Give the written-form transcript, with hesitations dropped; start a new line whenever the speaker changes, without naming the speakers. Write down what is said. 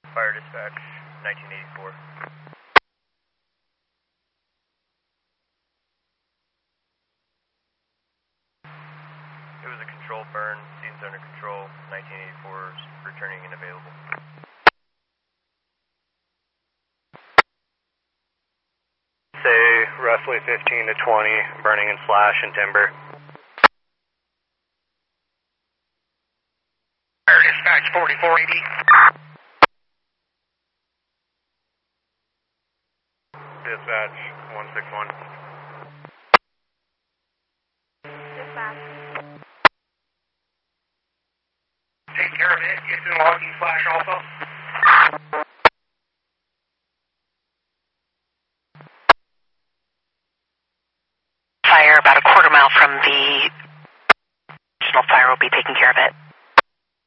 Fire dispatch, 1984. It was a controlled burn, scene's under control, 1984 is returning and available. Say roughly 15 to 20, burning in slash and timber.
Fire dispatch 4480.
Dispatch 161.
Dispatch.
Take care of it. It's in logging slash also.